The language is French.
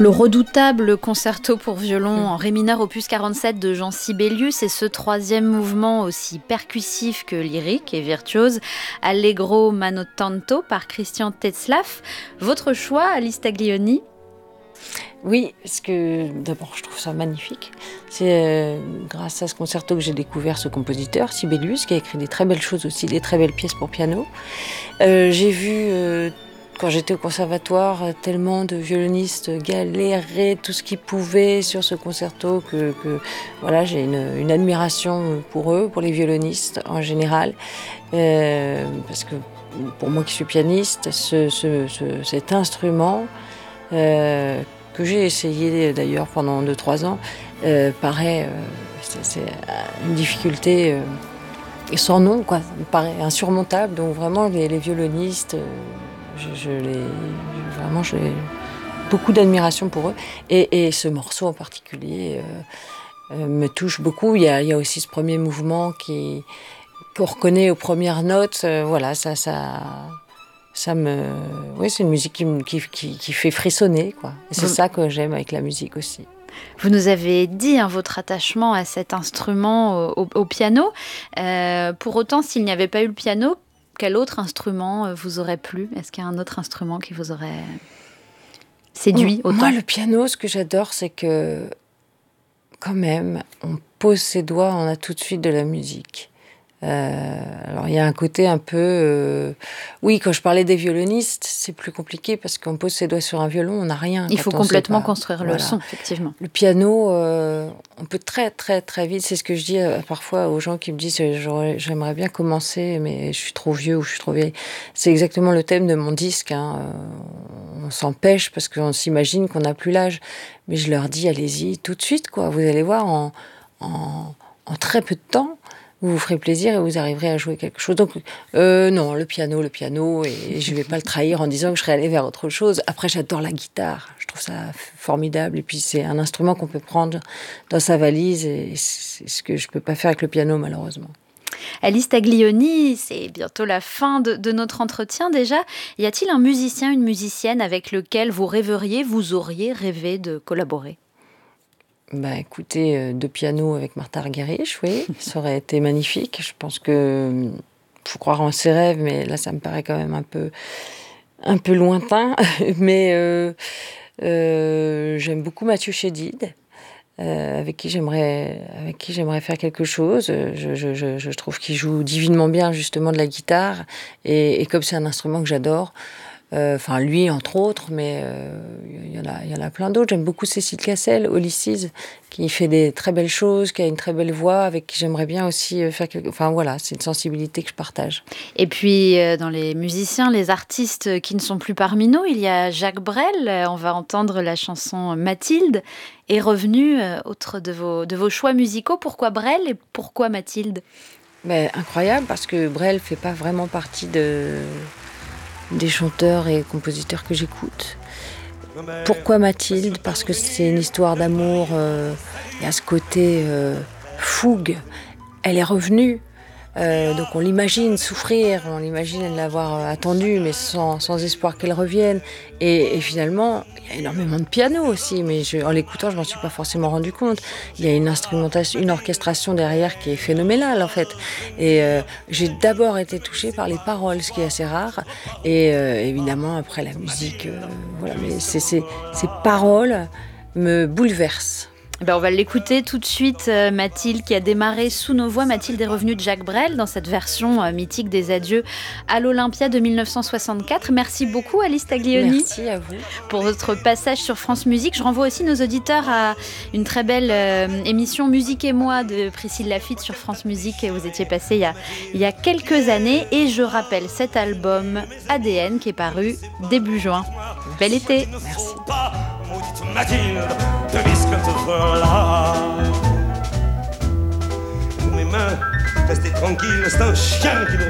Le redoutable concerto pour violon en ré mineur opus 47 de Jean Sibelius et ce troisième mouvement aussi percussif que lyrique et virtuose, Allegro mano tanto par Christian Tetzlaff. Votre choix, Alice Taglioni? Oui, parce que d'abord je trouve ça magnifique. C'est grâce à ce concerto que j'ai découvert ce compositeur, Sibelius, qui a écrit des très belles choses aussi, des très belles pièces pour piano. J'ai vu... Quand j'étais au conservatoire, tellement de violonistes galéraient tout ce qu'ils pouvaient sur ce concerto que voilà, j'ai une admiration pour eux, pour les violonistes en général. Parce que pour moi qui suis pianiste, cet instrument, que j'ai essayé d'ailleurs pendant 2-3 ans, paraît, c'est une difficulté sans nom, quoi. Ça me paraît insurmontable. Donc vraiment, les violonistes... Vraiment, j'ai beaucoup d'admiration pour eux. Et ce morceau en particulier me touche beaucoup. Il y a aussi ce premier mouvement qu'on reconnaît aux premières notes. Voilà, ça me... Oui, c'est une musique qui fait frissonner, quoi. Et c'est ça que j'aime avec la musique aussi. Vous nous avez dit votre attachement à cet instrument au piano. Pour autant, s'il n'y avait pas eu le piano, quel autre instrument vous aurait plu? Est-ce qu'il y a un autre instrument qui vous aurait séduit autant? Moi, le piano, ce que j'adore, c'est que, quand même, on pose ses doigts, on a tout de suite de la musique. Alors, il y a un côté un peu... Oui, quand je parlais des violonistes, c'est plus compliqué parce qu'on pose ses doigts sur un violon, on n'a rien. Il faut complètement construire le son, effectivement. Le piano, on peut très, très, très vite... C'est ce que je dis parfois aux gens qui me disent j'aimerais bien commencer, mais je suis trop vieux ou je suis trop vieille. C'est exactement le thème de mon disque. On s'empêche parce qu'on s'imagine qu'on n'a plus l'âge. Mais je leur dis, allez-y tout de suite, quoi. Vous allez voir, en très peu de temps, vous vous ferez plaisir et vous arriverez à jouer quelque chose. Donc, non, le piano, et je ne vais pas le trahir en disant que je serais allée vers autre chose. Après, j'adore la guitare, je trouve ça formidable. Et puis, c'est un instrument qu'on peut prendre dans sa valise et c'est ce que je ne peux pas faire avec le piano, malheureusement. Alice Taglioni, c'est bientôt la fin de notre entretien déjà. Y a-t-il un musicien, une musicienne avec lequel vous auriez rêvé de collaborer ? Écoutez, de piano avec Martha Argerich, oui, ça aurait été magnifique. Je pense que faut croire en ses rêves, mais là, ça me paraît quand même un peu lointain. Mais j'aime beaucoup Mathieu Chédid, avec qui j'aimerais faire quelque chose. Je trouve qu'il joue divinement bien, justement, de la guitare. Et comme c'est un instrument que j'adore, lui entre autres, mais il y en a plein d'autres. J'aime beaucoup Cécile Cassel, Ulysses, qui fait des très belles choses, qui a une très belle voix, avec qui j'aimerais bien aussi faire quelque... Enfin voilà, c'est une sensibilité que je partage. Et puis dans les musiciens, les artistes qui ne sont plus parmi nous, il y a Jacques Brel. On va entendre la chanson Mathilde. Est revenu autre de vos choix musicaux. Pourquoi Brel et pourquoi Mathilde? Incroyable, parce que Brel fait pas vraiment partie des chanteurs et compositeurs que j'écoute. Pourquoi Mathilde? Parce que c'est une histoire d'amour, il y a ce côté fougue. Elle est revenue, donc on l'imagine souffrir, on l'imagine l'avoir attendue, mais sans espoir qu'elle revienne. Et finalement, il y a énormément de piano aussi, mais en l'écoutant, je m'en suis pas forcément rendu compte. Il y a une instrumentation, une orchestration derrière qui est phénoménale, en fait. Et j'ai d'abord été touchée par les paroles, ce qui est assez rare. Et évidemment, après la musique, voilà. Mais ces paroles me bouleversent. On va l'écouter tout de suite, Mathilde, qui a démarré sous nos voix. Mathilde est revenue de Jacques Brel dans cette version mythique des adieux à l'Olympia de 1964. Merci beaucoup, Alice Taglioni. Merci à vous. Pour votre passage sur France Musique. Je renvoie aussi nos auditeurs à une très belle émission Musique et moi de Priscille Laffitte sur France Musique. Vous étiez passée il y a quelques années. Et je rappelle cet album ADN qui est paru début juin. Bel été. Merci. Mathilde, te vis que te voilà. Mes mains, restez tranquilles, c'est un chien qui nous